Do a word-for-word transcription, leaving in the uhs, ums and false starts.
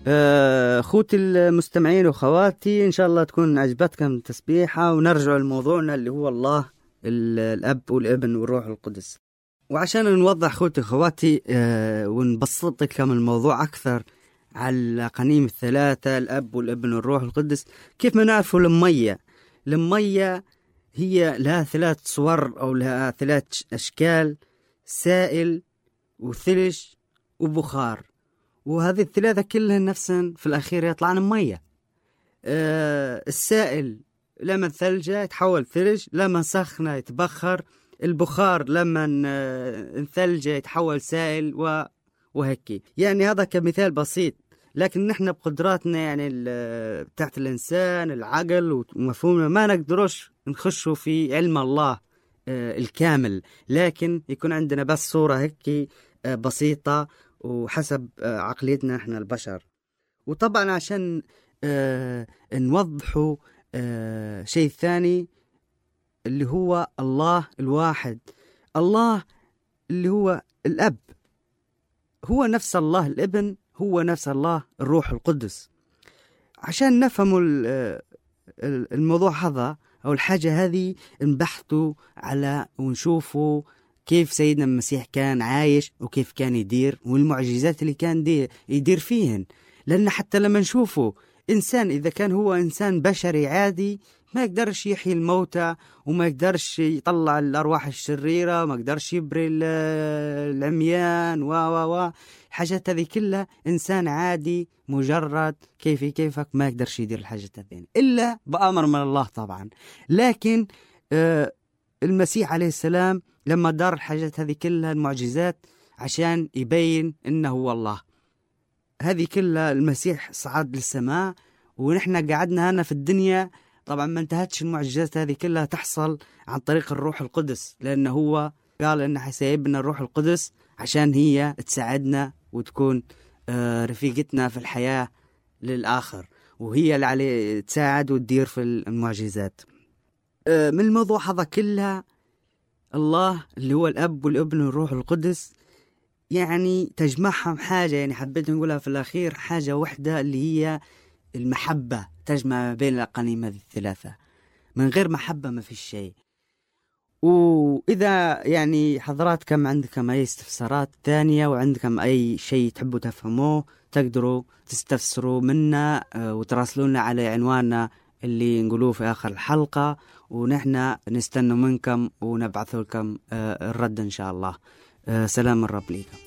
آه، أخوتي المستمعين وخواتي، إن شاء الله تكون عجبتكم التسبيحة، ونرجع لموضوعنا اللي هو الله الأب والابن والروح القدس. وعشان نوضح أخوتي وخواتي آه، ونبسط لكم الموضوع أكثر على الأقانيم الثلاثة، الأب والابن والروح القدس، كيف ما نعرفوا المية المية هي لها ثلاث صور أو لها ثلاث أشكال: سائل وثلج وبخار، وهذه الثلاثة كلها نفسا في الأخير يطلعن مية. أه السائل لما الثلجة يتحول ثلج، لما سخنة يتبخر، البخار لما الثلجة يتحول سائل و... وهكي. يعني هذا كمثال بسيط، لكن نحن بقدراتنا يعني بتاعت الإنسان العقل ومفهومنا ما نقدروش نخشوا في علم الله أه الكامل، لكن يكون عندنا بس صورة هكي أه بسيطة وحسب عقليتنا احنا البشر. وطبعا عشان اه نوضحوا اه شيء ثاني اللي هو الله الواحد، الله اللي هو الأب هو نفس الله الابن، هو نفس الله الروح القدس. عشان نفهموا الموضوع هذا أو الحاجة هذه نبحثوا على ونشوفوا كيف سيدنا المسيح كان عايش وكيف كان يدير، والمعجزات اللي كان دي يدير فيهن. لأن حتى لما نشوفه إنسان، إذا كان هو إنسان بشري عادي، ما يقدرش يحيي الموتى، وما يقدرش يطلع الأرواح الشريرة، ما يقدرش يبري العميان و و و الحاجات هذه كلها. إنسان عادي مجرد كيفي كيفك ما يقدرش يدير الحاجات هذه إلا بأمر من الله طبعا. لكن آه المسيح عليه السلام لما دار الحاجات هذه كلها المعجزات عشان يبين إنه هو الله. هذه كلها المسيح صعد للسماء، ونحن قعدنا هنا في الدنيا. طبعا ما انتهتش المعجزات هذه كلها تحصل عن طريق الروح القدس، لأنه هو قال إنه حيسيبنا الروح القدس عشان هي تساعدنا وتكون رفيقتنا في الحياة للآخر، وهي اللي عليه تساعد وتدير في المعجزات. من الموضوع هذا كلها الله اللي هو الأب والابن والروح القدس يعني تجمعهم حاجة، يعني حبيت نقولها في الأخير، حاجة واحدة اللي هي المحبة، تجمع بين الأقانيم هذه الثلاثة. من غير محبة ما في شيء. وإذا يعني حضراتكم عندكم أي استفسارات ثانية وعندكم أي شيء تحبوا تفهموه، تقدروا تستفسروا منا وتراسلونا على عنواننا اللي نقولوه في آخر الحلقة، ونحن نستنى منكم ونبعث لكم الرد إن شاء الله. سلام الرب ليكم.